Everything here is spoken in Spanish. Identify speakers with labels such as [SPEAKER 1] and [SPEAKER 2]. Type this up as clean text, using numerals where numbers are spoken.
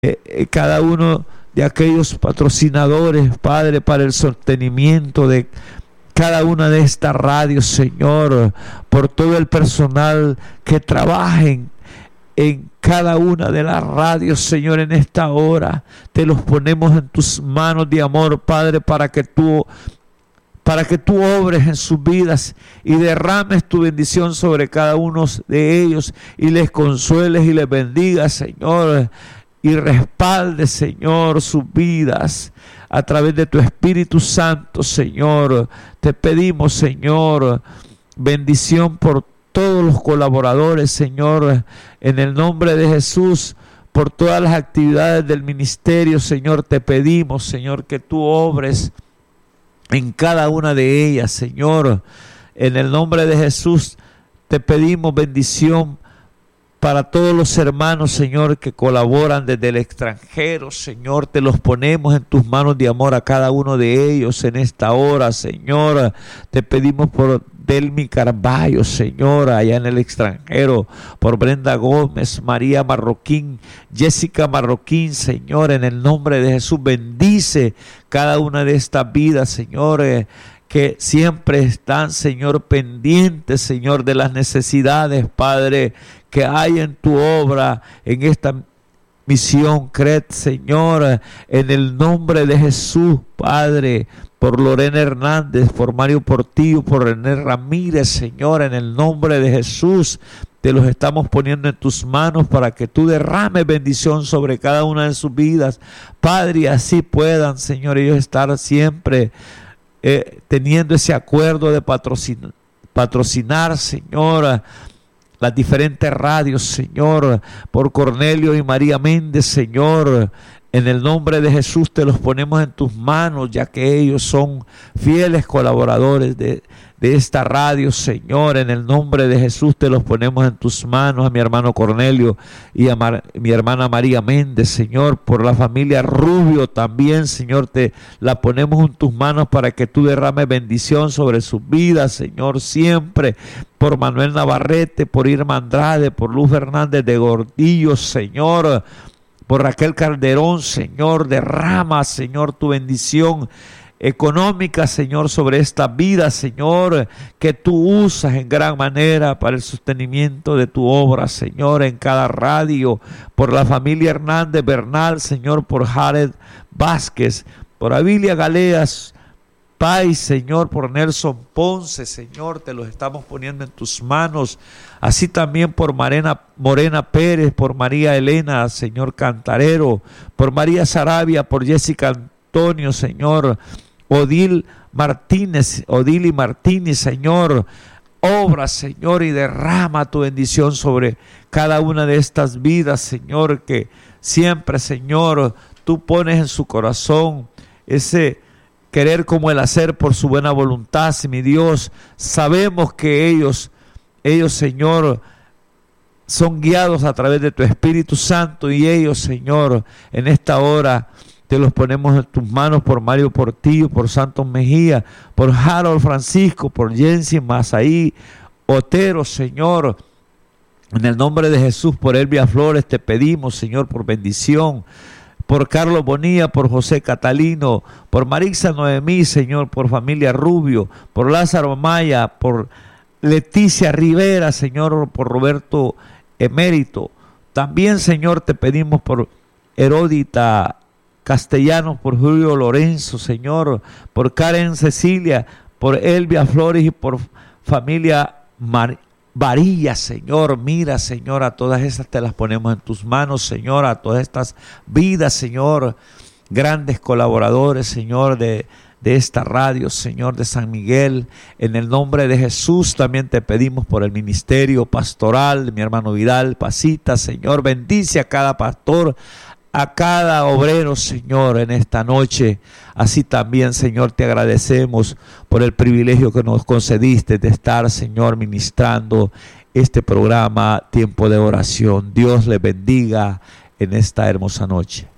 [SPEAKER 1] cada uno de aquellos patrocinadores, Padre, para el sostenimiento de cada una de estas radios, Señor, por todo el personal que trabaja en cada una de las radios, Señor, en esta hora. Te los ponemos en tus manos de amor, Padre, para que tú obres en sus vidas y derrames tu bendición sobre cada uno de ellos y les consueles y les bendigas, Señor, y respalde, Señor, sus vidas a través de tu Espíritu Santo, Señor. Te pedimos, Señor, bendición por todos los colaboradores, Señor, en el nombre de Jesús, por todas las actividades del ministerio, Señor. Te pedimos, Señor, que tú obres en cada una de ellas, Señor. En el nombre de Jesús te pedimos bendición para todos los hermanos, Señor, que colaboran desde el extranjero, Señor. Te los ponemos en tus manos de amor a cada uno de ellos en esta hora, Señor. Te pedimos por Delmi Carballo, Señor, allá en el extranjero, por Brenda Gómez, María Marroquín, Jessica Marroquín, Señor, en el nombre de Jesús. Bendice cada una de estas vidas, Señor, que siempre están, Señor, pendientes, Señor, de las necesidades, Padre, que hay en tu obra, en esta misión CRED, Señor, en el nombre de Jesús, Padre, por Lorena Hernández, por Mario Portillo, por René Ramírez, Señor, en el nombre de Jesús, te los estamos poniendo en tus manos para que tú derrames bendición sobre cada una de sus vidas, Padre, y así puedan, Señor, ellos estar siempre teniendo ese acuerdo de patrocinar, Señor, las diferentes radios, Señor, por Cornelio y María Méndez, Señor. En el nombre de Jesús te los ponemos en tus manos, ya que ellos son fieles colaboradores de esta radio, Señor. En el nombre de Jesús te los ponemos en tus manos, a mi hermano Cornelio y a mi hermana María Méndez, Señor. Por la familia Rubio también, Señor, te la ponemos en tus manos para que tú derrames bendición sobre sus vidas, Señor, siempre. Por Manuel Navarrete, por Irma Andrade, por Luz Fernández de Gordillo, Señor. Por Raquel Calderón, Señor, derrama, Señor, tu bendición económica, Señor, sobre esta vida, Señor, que tú usas en gran manera para el sostenimiento de tu obra, Señor, en cada radio. Por la familia Hernández Bernal, Señor, por Jared Vázquez, por Avilia Galeas Pay, Señor, por Nelson Ponce, Señor, te los estamos poniendo en tus manos. Así también por Morena Pérez, por María Elena, Señor Cantarero, por María Sarabia, por Jessica Antonio, Señor, Odil y Martínez, Señor. Obra, Señor, y derrama tu bendición sobre cada una de estas vidas, Señor, que siempre, Señor, tú pones en su corazón ese querer como el hacer por su buena voluntad, mi Dios. Sabemos que ellos, Señor, son guiados a través de tu Espíritu Santo, y ellos, Señor, en esta hora te los ponemos en tus manos, por Mario Portillo, por Santos Mejía, por Harold Francisco, por Jensi Mazaí Otero, Señor. En el nombre de Jesús, por Elvia Flores te pedimos, Señor, por bendición. Por Carlos Bonilla, por José Catalino, por Marisa Noemí, Señor, por familia Rubio, por Lázaro Maya, por Leticia Rivera, Señor, por Roberto Emérito. También, Señor, te pedimos por Heródita Castellanos, por Julio Lorenzo, Señor, por Karen Cecilia, por Elvia Flores y por familia Varilla, Señor. Mira, Señor, a todas estas te las ponemos en tus manos, Señor, a todas estas vidas, Señor, grandes colaboradores, Señor, de esta radio, Señor, de San Miguel. En el nombre de Jesús también te pedimos por el ministerio pastoral de mi hermano Vidal Pasita, Señor. Bendice a cada pastor, a cada obrero, Señor, en esta noche. Así también, Señor, te agradecemos por el privilegio que nos concediste de estar, Señor, ministrando este programa Tiempo de Oración. Dios les bendiga en esta hermosa noche.